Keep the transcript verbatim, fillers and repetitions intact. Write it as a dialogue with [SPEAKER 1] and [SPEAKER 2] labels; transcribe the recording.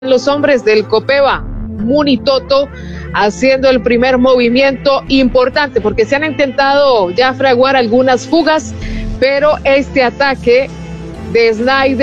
[SPEAKER 1] Los hombres del Copeva, Munitoto, haciendo el primer movimiento importante, porque se han intentado ya fraguar algunas fugas, pero este ataque de Snyder